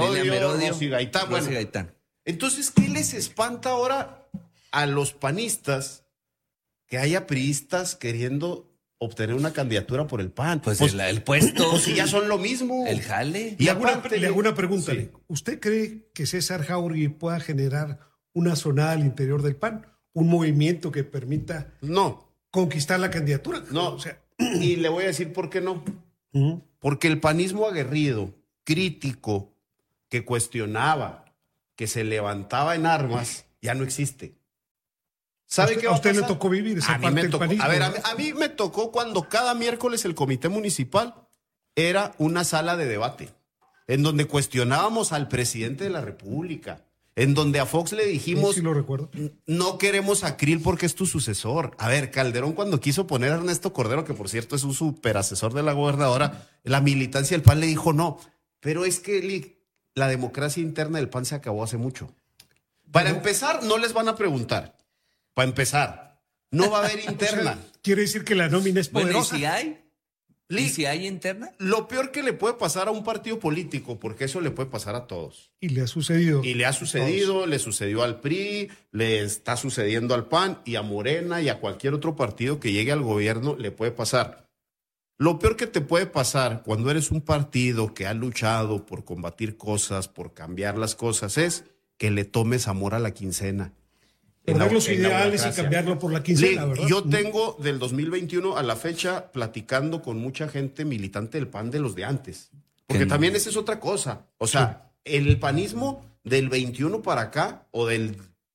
Rosy Gaitán. Entonces, ¿qué les espanta ahora a los panistas que haya priistas queriendo obtener una candidatura por el PAN? Pues el puesto. Pues si ya son lo mismo. El jale. Y le hago una pregunta. Sí. ¿Usted cree que César Jauregui pueda generar una zonada al interior del PAN? ¿Un movimiento que permita conquistar la candidatura? No. O sea, y le voy a decir por qué no. Porque el panismo aguerrido, crítico, que cuestionaba, que se levantaba en armas, ya no existe. ¿Sabe qué va a usted pasar? Le tocó vivir esa parte del panismo? A ver, a mí me tocó cuando cada miércoles el comité municipal era una sala de debate, en donde cuestionábamos al presidente de la República, en donde a Fox le dijimos, sí, lo recuerdo, no queremos a Krill porque es tu sucesor. A ver, Calderón cuando quiso poner a Ernesto Cordero, que por cierto es un superasesor de la gobernadora, la militancia del PAN le dijo no. Pero es que la democracia interna del PAN se acabó hace mucho. Para empezar, no les van a preguntar. Para empezar, no va a haber interna. O sea, quiere decir que la nómina es poderosa. Bueno, ¿y si hay? ¿Y si hay interna? Lo peor que le puede pasar a un partido político, porque eso le puede pasar a todos. Y le ha sucedido. Le sucedió al PRI, le está sucediendo al PAN y a Morena y a cualquier otro partido que llegue al gobierno le puede pasar. Lo peor que te puede pasar cuando eres un partido que ha luchado por combatir cosas, por cambiar las cosas, es que le tomes amor a la quincena. Perder los ideales y cambiarlo por la quincena, ¿verdad? Yo tengo del 2021 a la fecha platicando con mucha gente militante del PAN de los de antes. Porque también esa es otra cosa. O sea, el panismo del 21 para acá o del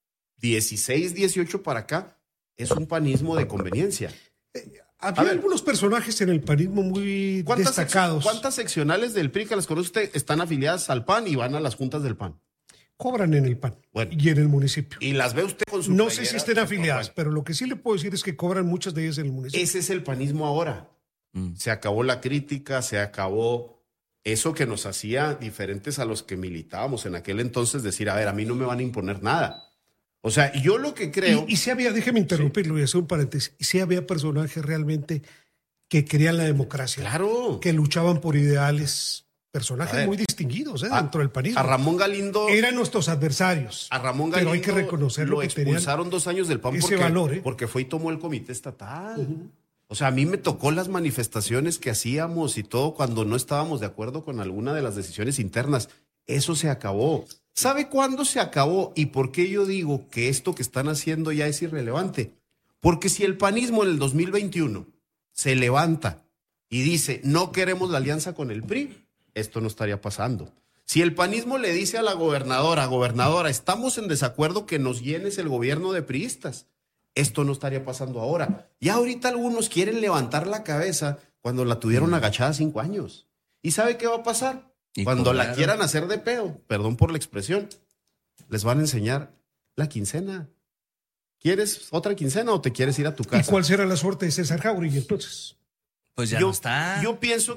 16, 18 para acá es un panismo de conveniencia. Había algunos personajes en el panismo muy destacados. ¿Cuántas seccionales del PRI que las conoce usted están afiliadas al PAN y van a las juntas del PAN? Cobran en el PAN y en el municipio. Y las ve usted con su No sé si estén afiliadas, pero lo que sí le puedo decir es que cobran muchas de ellas en el municipio. Ese es el panismo ahora. Se acabó la crítica, se acabó eso que nos hacía diferentes a los que militábamos en aquel entonces, decir, a ver, a mí no me van a imponer nada. O sea, yo lo que creo... Y sí había, déjeme interrumpirlo y hacer un paréntesis, y sí había personajes realmente que querían la democracia. Claro. Que luchaban por ideales... Personajes muy distinguidos dentro del panismo. A Ramón Galindo... Eran nuestros adversarios. A Ramón Galindo pero hay que reconocerlo, lo expulsaron 2 años del PAN porque fue y tomó el comité estatal. O sea, a mí me tocó las manifestaciones que hacíamos y todo cuando no estábamos de acuerdo con alguna de las decisiones internas. Eso se acabó. ¿Sabe cuándo se acabó y por qué yo digo que esto que están haciendo ya es irrelevante? Porque si el panismo en el 2021 se levanta y dice, no queremos la alianza con el PRI, esto no estaría pasando. Si el panismo le dice a la gobernadora, estamos en desacuerdo que nos llenes el gobierno de priistas, esto no estaría pasando ahora. Y ahorita algunos quieren levantar la cabeza cuando la tuvieron agachada 5 años. ¿Y sabe qué va a pasar? Cuando la quieran hacer de pedo, perdón por la expresión, les van a enseñar la quincena. ¿Quieres otra quincena o te quieres ir a tu casa? ¿Y cuál será la suerte de César Jauregui entonces? Pues ya no está. Yo pienso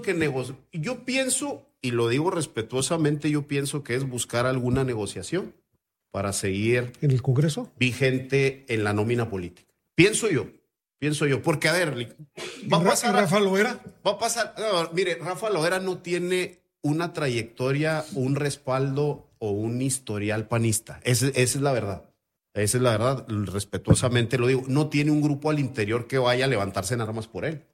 y lo digo respetuosamente, yo pienso que es buscar alguna negociación para seguir en el Congreso vigente en la nómina política. Pienso yo, porque a ver, ¿Rafa Loera? Va a pasar, no, mire, Rafa Loera no tiene una trayectoria, un respaldo o un historial panista. Esa es la verdad. Esa es la verdad, respetuosamente lo digo. No tiene un grupo al interior que vaya a levantarse en armas por él.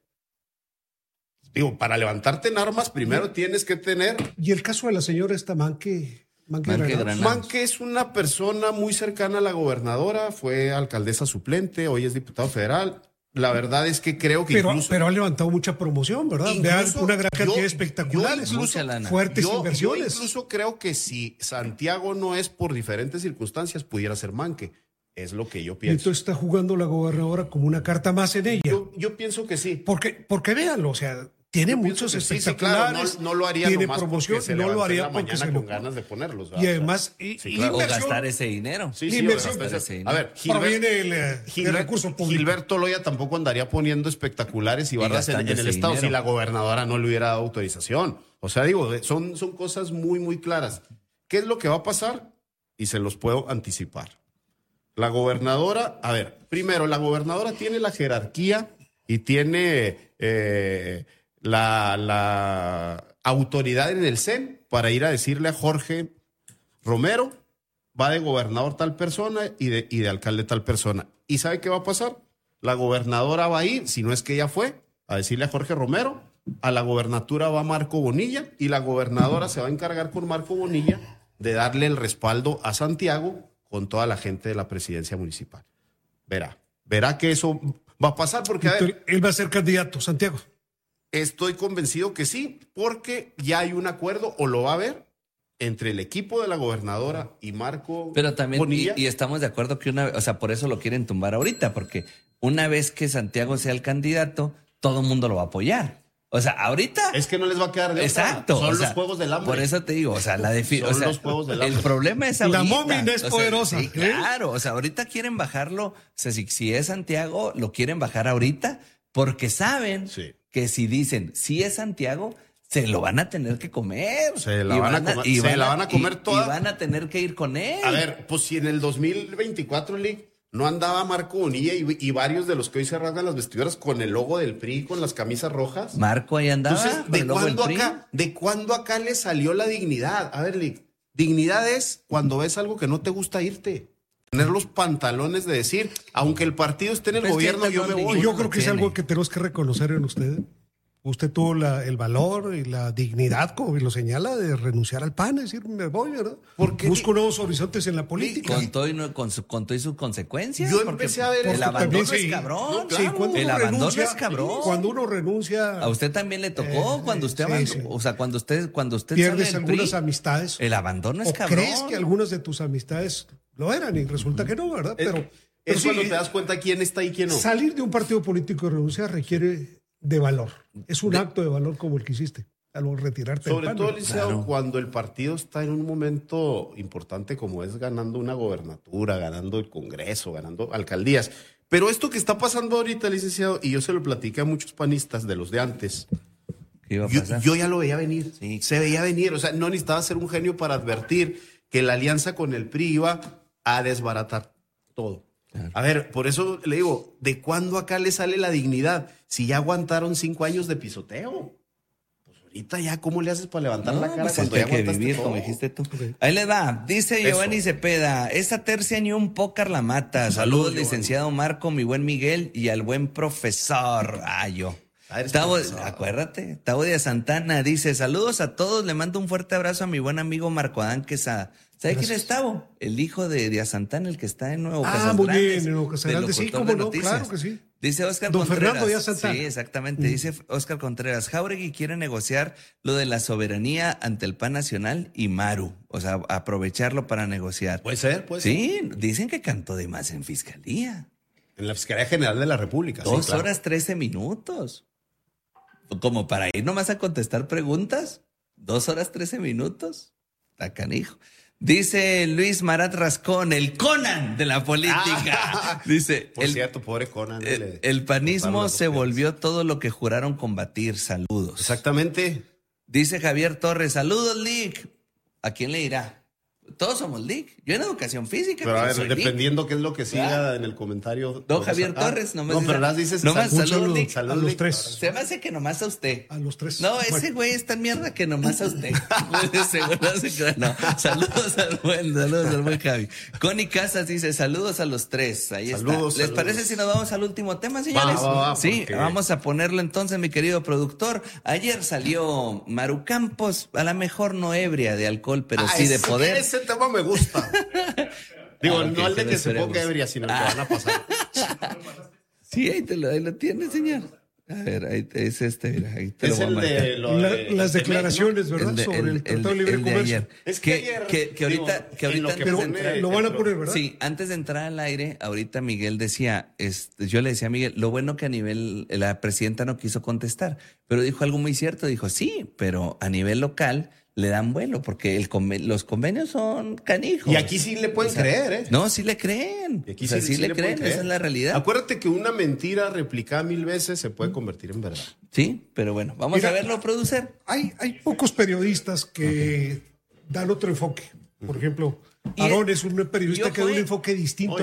Digo, para levantarte en armas primero tienes que tener... Y el caso de la señora Estamán que Manque es una persona muy cercana a la gobernadora, fue alcaldesa suplente, hoy es diputado federal. La verdad es que creo que pero ha levantado mucha promoción, ¿verdad? Vean una gran cantidad de espectaculares, fuertes inversiones. Yo incluso creo que si Santiago no es por diferentes circunstancias, pudiera ser Manque. Es lo que yo pienso. Entonces está jugando la gobernadora como una carta más en ella. Yo pienso que sí. Porque véanlo, o sea, tiene muchos espectaculares. Sí, claro, no lo haría tiene nomás promoción, se no lo haría la porque mañana con ganas de ponerlos. Y además, o gastar ese dinero. A ver, el recurso público. Gilberto Loya tampoco andaría poniendo espectaculares y barras en el Estado si la gobernadora no le hubiera dado autorización. O sea, digo, son cosas muy, muy claras. ¿Qué es lo que va a pasar? Y se los puedo anticipar. La gobernadora, primero, la gobernadora tiene la jerarquía y tiene la autoridad en el CEN para ir a decirle a Jorge Romero, va de gobernador tal persona y de alcalde tal persona. ¿Y sabe qué va a pasar? La gobernadora va a ir, si no es que ella fue, a decirle a Jorge Romero, a la gobernatura va Marco Bonilla y la gobernadora se va a encargar con Marco Bonilla de darle el respaldo a Santiago con toda la gente de la presidencia municipal. Verá que eso va a pasar porque, él va a ser candidato, Santiago. Estoy convencido que sí, porque ya hay un acuerdo, o lo va a haber, entre el equipo de la gobernadora y Marco Pero también, Bonilla. Y estamos de acuerdo que por eso lo quieren tumbar ahorita, porque una vez que Santiago sea el candidato, todo el mundo lo va a apoyar. O sea, ahorita... Es que no les va a quedar de otra. Exacto. Son los juegos del hambre. Por eso te digo, los juegos del hambre. El problema es ahorita. La momia es poderosa. Sí, claro. O sea, ahorita quieren bajarlo. O sea, si es Santiago, lo quieren bajar ahorita porque saben que si dicen, si es Santiago, se lo van a tener que comer. Se la van a comer toda. Y van a tener que ir con él. A ver, pues si en el 2024, Lick, no andaba Marco Bonilla y varios de los que hoy se rasgan las vestiduras con el logo del PRI, con las camisas rojas. Marco ahí andaba. Entonces, ¿de cuándo acá le salió la dignidad? A ver, Lick, dignidad es cuando ves algo que no te gusta irte. Tener los pantalones de decir, aunque el partido esté en el gobierno, yo me voy. Yo creo que es algo que tenemos que reconocer en usted. Usted tuvo el valor y la dignidad, como lo señala, de renunciar al PAN, es decir, me voy, ¿verdad? Porque busco nuevos horizontes en la política. Con todo y sus consecuencias. Yo empecé a ver el abandono es cabrón. El abandono es cabrón. Cuando uno renuncia. A usted también le tocó cuando usted abandonó. O sea, cuando usted pierdes algunas amistades. El abandono es cabrón. ¿Crees que algunas de tus amistades lo eran? Y resulta que no, ¿verdad? Pero es cuando te das cuenta quién está y quién no. Salir de un partido político y renunciar requiere de valor. Es un acto de valor como el que hiciste al retirarte. Sobre todo, Liceo, cuando el partido está en un momento importante como es ganando una gobernatura, ganando el Congreso, ganando alcaldías. Pero esto que está pasando ahorita, licenciado, y yo se lo platiqué a muchos panistas de los de antes, yo ya lo veía venir. Sí. Se veía venir. O sea, no necesitaba ser un genio para advertir que la alianza con el PRI iba a desbaratar todo. Claro. A ver, por eso le digo, ¿de cuándo acá le sale la dignidad? Si ya aguantaron 5 años de pisoteo. Pues ahorita ya, ¿cómo le haces para levantar la cara cuando ya aguantaste vivir, todo? Como dijiste tú. Okay. Ahí le va. Dice Giovanni Cepeda, esa tercia ni un pócar la mata. Saludos, licenciado Marco, mi buen Miguel y al buen profesor. Acuérdate, Tavo de Santana dice, saludos a todos, le mando un fuerte abrazo a mi buen amigo Marco Adán Quesada. ¿Sabe quién es Tavo? El hijo de Díaz Santana, el que está en Nuevo Casas muy Grandes, bien, en Nuevo Casas Grandes, sí, cómo no, claro que sí. Dice Óscar Don Contreras. Fernando Díaz Santana. Sí, exactamente. Dice Óscar Contreras, Jáuregui quiere negociar lo de la soberanía ante el PAN Nacional y Maru. O sea, aprovecharlo para negociar. Puede ser. Sí, dicen que cantó de más en Fiscalía. En la Fiscalía General de la República. 2 horas 13 minutos. Como para ir nomás a contestar preguntas. 2 horas 13 minutos. Está canijo. Dice Luis Marat Rascón, el Conan de la política. Dice, por cierto, pobre Conan. El panismo se volvió todo lo que juraron combatir. Saludos. Exactamente. Dice Javier Torres, saludos, Lick. ¿A quién le irá? todos somos league. Yo en educación física. Pero a ver, soy dependiendo league. qué es lo que siga en el comentario. Don Javier Torres, nomás no, pero las dices salud, league. A los 3. Se me hace que nomás a usted. A los 3. No, ese güey es tan mierda que nomás a usted. No, saludos al buen Javi. Connie Casas dice, saludos a los 3. Ahí saludos, está. ¿Les parece si nos vamos al último tema, señores? Sí, vamos a ponerlo entonces, mi querido productor. Ayer salió Maru Campos, a lo mejor no ebria de alcohol, pero sí de poder. Ese tema me gusta. Digo, okay, no el de que se ponga ebria, sino el que van a pasar. Sí, ahí lo tiene, señor. A ver, ahí es mira, ahí te es lo voy a marcar. Las declaraciones, ¿verdad? Sobre el Tratado de Libre Comercio. Es que ahorita lo van a poner, ¿verdad? Sí, antes de entrar al aire, ahorita Miguel decía, yo le decía a Miguel, lo bueno que a nivel, la presidenta no quiso contestar, pero dijo algo muy cierto, dijo, sí, pero a nivel local le dan vuelo porque los convenios son canijos. Y aquí sí le pueden creer, ¿eh? No, sí le creen. Y aquí sí le creen, esa es la realidad. Acuérdate que una mentira replicada 1000 veces se puede convertir en verdad. Sí, pero bueno, vamos a verlo, producer. Hay pocos periodistas que dan otro enfoque. Por ejemplo, Aarón es un periodista que da un enfoque distinto.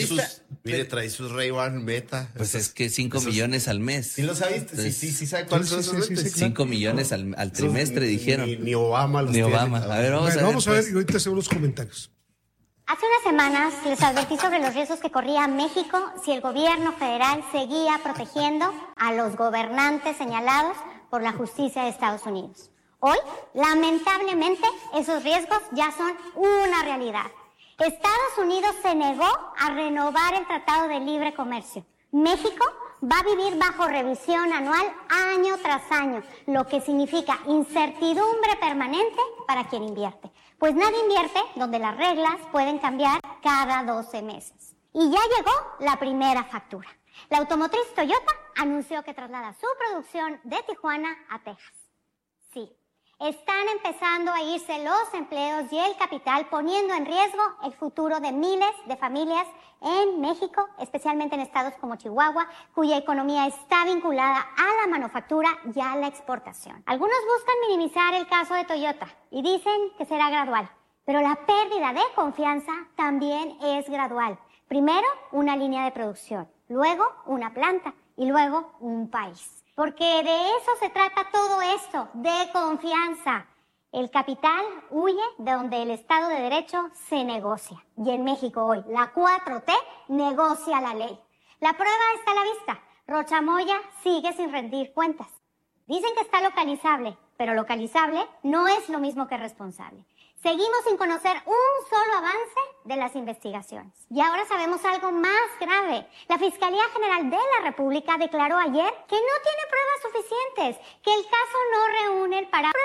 Trae sus Ray-Ban Meta. Pues es que 5 millones al mes. ¿Sí lo sabiste? Entonces, sí, ¿sabe cuáles son esos lentes? 5 millones al trimestre, dijeron. Ni Obama los tiene. Obama. A ver, vamos a ver y ahorita hacemos los comentarios. Hace unas semanas les advertí sobre los riesgos que corría México si el gobierno federal seguía protegiendo a los gobernantes señalados por la justicia de Estados Unidos. Hoy, lamentablemente, esos riesgos ya son una realidad. Estados Unidos se negó a renovar el Tratado de Libre Comercio. México va a vivir bajo revisión anual año tras año, lo que significa incertidumbre permanente para quien invierte. Pues nadie invierte donde las reglas pueden cambiar cada 12 meses. Y ya llegó la primera factura. La automotriz Toyota anunció que traslada su producción de Tijuana a Texas. Sí. Están empezando a irse los empleos y el capital, poniendo en riesgo el futuro de miles de familias en México, especialmente en estados como Chihuahua, cuya economía está vinculada a la manufactura y a la exportación. Algunos buscan minimizar el caso de Toyota y dicen que será gradual, pero la pérdida de confianza también es gradual. Primero, una línea de producción, luego una planta y luego un país. Porque de eso se trata todo esto, de confianza. El capital huye de donde el Estado de Derecho se negocia. Y en México hoy, la 4T negocia la ley. La prueba está a la vista. Rocha Moya sigue sin rendir cuentas. Dicen que está localizable, pero localizable no es lo mismo que responsable. Seguimos sin conocer un solo avance de las investigaciones. Y ahora sabemos algo más grave. La Fiscalía General de la República declaró ayer que no tiene pruebas suficientes, que el caso no reúne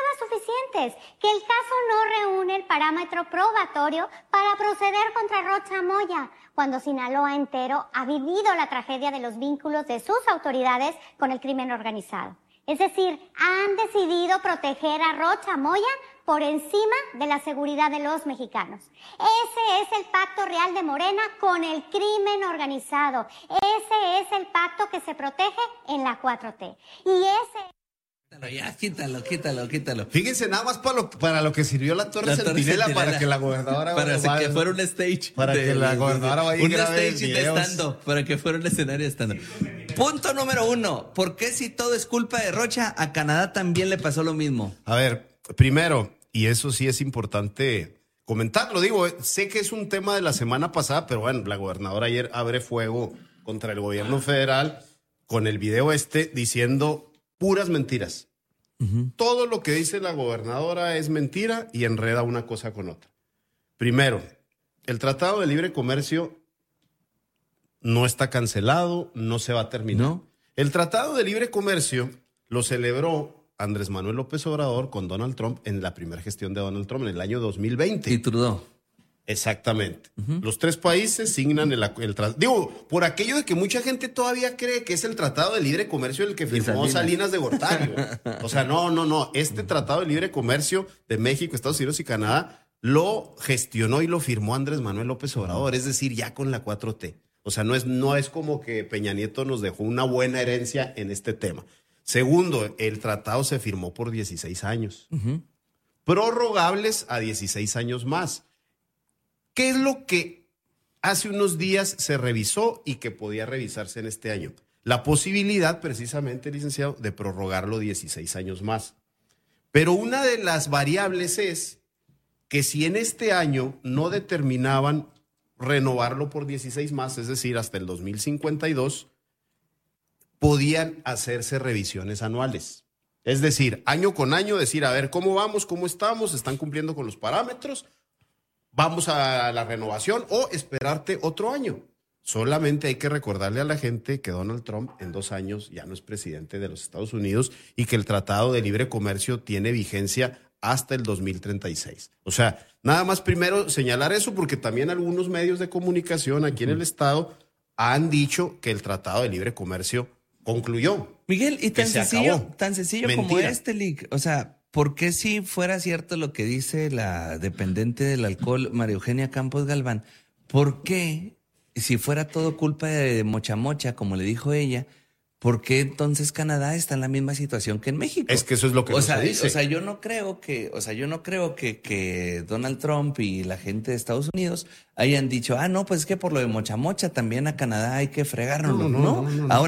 el parámetro probatorio para proceder contra Rocha Moya, cuando Sinaloa entero ha vivido la tragedia de los vínculos de sus autoridades con el crimen organizado. Es decir, han decidido proteger a Rocha Moya por encima de la seguridad de los mexicanos. Ese es el pacto real de Morena con el crimen organizado. Ese es el pacto que se protege en la 4T. Y ese... Ya, quítalo. Fíjense nada más para lo que sirvió la Torre Centinela, para que la gobernadora que fuera un stage. Para que la gobernadora vaya y grabe videos. Para que fuera un escenario estando. Punto número 1. ¿Por qué si todo es culpa de Rocha, a Canadá también le pasó lo mismo? A ver, primero, y eso sí es importante comentarlo, digo, sé que es un tema de la semana pasada, pero bueno, la gobernadora ayer abre fuego contra el gobierno federal con el video diciendo puras mentiras. Todo lo que dice la gobernadora es mentira y enreda una cosa con otra. Primero, el Tratado de Libre Comercio no está cancelado, no se va a terminar. ¿No? El Tratado de Libre Comercio lo celebró Andrés Manuel López Obrador con Donald Trump en la primera gestión de Donald Trump en el año 2020. Y Trudeau. Exactamente. Los tres países signan el tratado. Digo, por aquello de que mucha gente todavía cree que es el Tratado de Libre Comercio el que firmó Salinas de Gortari. O sea, no. Este Tratado de Libre Comercio de México, Estados Unidos y Canadá lo gestionó y lo firmó Andrés Manuel López Obrador. Es decir, ya con la 4T. O sea, no es como que Peña Nieto nos dejó una buena herencia en este tema. Segundo, el tratado se firmó por 16 años. Prorrogables a 16 años más. ¿Qué es lo que hace unos días se revisó y que podía revisarse en este año? La posibilidad, precisamente, licenciado, de prorrogarlo 16 años más. Pero una de las variables es que si en este año no determinaban renovarlo por 16 más, es decir, hasta el 2052, podían hacerse revisiones anuales. Es decir, año con año, decir, a ver, ¿cómo vamos? ¿Cómo estamos? ¿Están cumpliendo con los parámetros? ¿Vamos a la renovación o esperarte otro año? Solamente hay que recordarle a la gente que Donald Trump en 2 años ya no es presidente de los Estados Unidos y que el Tratado de Libre Comercio tiene vigencia hasta el 2036. O sea, nada más primero señalar eso porque también algunos medios de comunicación aquí en el estado han dicho que el Tratado de Libre Comercio concluyó. Miguel, y tan sencillo Mentira. como Lick, o sea, ¿por qué si fuera cierto lo que dice la dependiente del alcohol, María Eugenia Campos Galván, por qué, si fuera todo culpa de Mocha Mocha, como le dijo ella, ¿por qué entonces Canadá está en la misma situación que en México? Es que eso es lo que se dice. O sea, yo no creo que Donald Trump y la gente de Estados Unidos hayan dicho, no, pues es que por lo de Mocha Mocha también a Canadá hay que fregarnos. No. Ahora